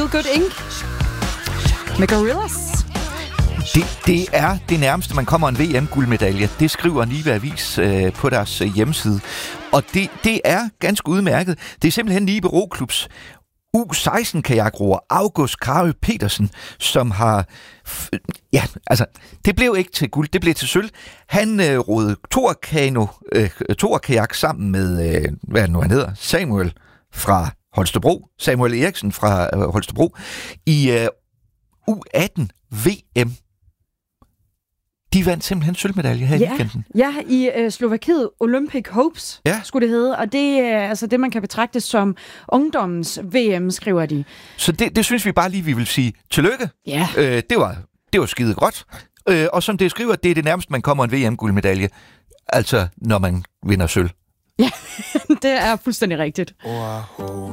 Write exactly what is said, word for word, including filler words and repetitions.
Good Inc med Gorillaz. Det, det er det nærmeste, man kommer en V M-guldmedalje. Det skriver Niva Avis øh, på deres øh, hjemmeside. Og det, det er ganske udmærket. Det er simpelthen Nibe Roklubs U seksten kajakroer August Karø Petersen, som har... F- ja, altså, det blev ikke til guld, det blev til sølv. Han øh, rodede toerkano, øh, toerkajak sammen med, øh, hvad er det nu han hedder, Samuel fra Holstebro, Samuel Eriksen fra øh, Holstebro, i øh, U atten V M. De vandt simpelthen sølvmedalje her ja, i weekenden. Ja, i øh, Slovakiet Olympic Hopes, ja. skulle det hedde. Og det er altså det, man kan betragte som ungdommens V M, skriver de. Så det, det synes vi bare lige, vi vil sige tillykke. Ja. Øh, det, var, det var skide godt. Øh, og som det skriver, det er det nærmeste, man kommer en V M-guldmedalje. Altså, når man vinder sølv. Ja, det er fuldstændig rigtigt.